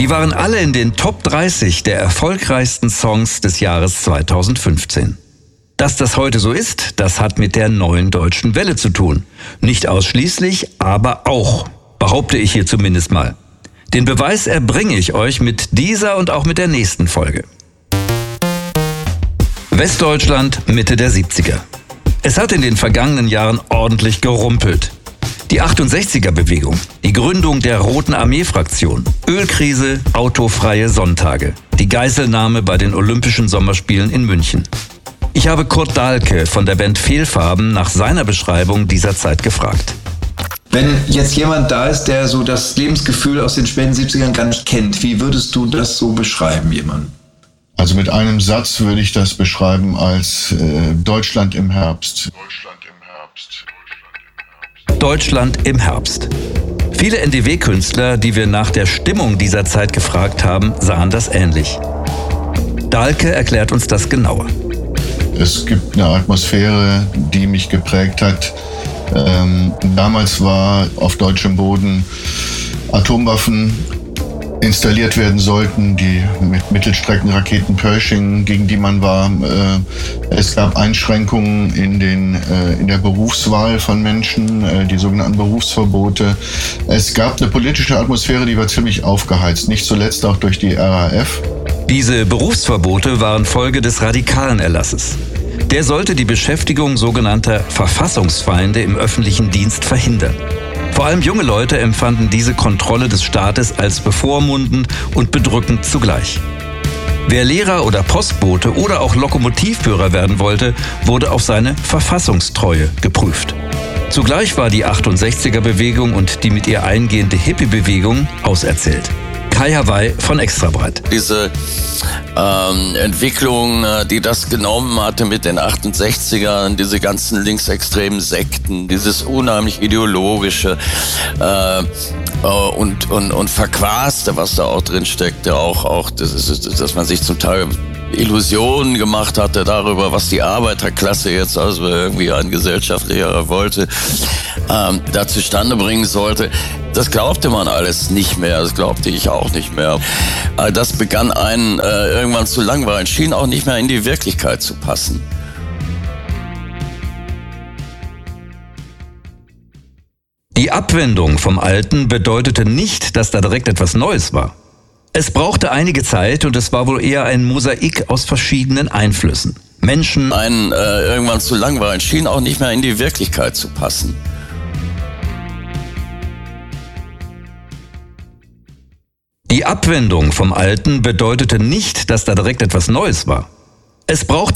Die waren alle in den Top 30 der erfolgreichsten Songs des Jahres 2015. Dass das heute so ist, das hat mit der neuen deutschen Welle zu tun. Nicht ausschließlich, aber auch, behaupte ich hier zumindest mal. Den Beweis erbringe ich euch mit dieser und auch mit der nächsten Folge. Westdeutschland, Mitte der 70er. Es hat in den vergangenen Jahren ordentlich gerumpelt. Die 68er-Bewegung, die Gründung der Roten Armee-Fraktion, Ölkrise, autofreie Sonntage, die Geiselnahme bei den Olympischen Sommerspielen in München. Ich habe Kurt Dahlke von der Band Fehlfarben nach seiner Beschreibung dieser Zeit gefragt. Wenn jetzt jemand da ist, der so das Lebensgefühl aus den späten 70ern gar nicht kennt, wie würdest du das so beschreiben, jemandem? Also mit einem Satz würde ich das beschreiben als Deutschland im Herbst. Deutschland im Herbst. Viele NDW-Künstler, die wir nach der Stimmung dieser Zeit gefragt haben, sahen das ähnlich. Dahlke erklärt uns das genauer. Es gibt eine Atmosphäre, die mich geprägt hat. Damals war auf deutschem Boden Atomwaffen installiert werden sollten, die mit Mittelstreckenraketen Pershing, gegen die man war. Es gab Einschränkungen in der Berufswahl von Menschen, die sogenannten Berufsverbote. Es gab eine politische Atmosphäre, die war ziemlich aufgeheizt, nicht zuletzt auch durch die RAF. Diese Berufsverbote waren Folge des radikalen Erlasses. Der sollte die Beschäftigung sogenannter Verfassungsfeinde im öffentlichen Dienst verhindern. Vor allem junge Leute empfanden diese Kontrolle des Staates als bevormundend und bedrückend zugleich. Wer Lehrer oder Postbote oder auch Lokomotivführer werden wollte, wurde auf seine Verfassungstreue geprüft. Zugleich war die 68er-Bewegung und die mit ihr eingehende Hippie-Bewegung auserzählt. Kai Hawaii von Extrabreit. Diese Entwicklung, die das genommen hatte mit den 68ern, diese ganzen linksextremen Sekten, dieses unheimlich ideologische und Verquaste, was da auch drin steckte, auch dass man sich zum Teil Illusionen gemacht hatte darüber, was die Arbeiterklasse jetzt also irgendwie an gesellschaftlicher Revolte da zustande bringen sollte. Das glaubte man alles nicht mehr, das glaubte ich auch nicht mehr. Das begann einen irgendwann zu langweilen, schien auch nicht mehr in die Wirklichkeit zu passen. Die Abwendung vom Alten bedeutete nicht, dass da direkt etwas Neues war. Es brauchte einige Zeit und es war wohl eher ein Mosaik aus verschiedenen Einflüssen. Menschen, einen irgendwann zu langweilen, schien auch nicht mehr in die Wirklichkeit zu passen. Die Abwendung vom Alten bedeutete nicht, dass da direkt etwas Neues war. Es brauchte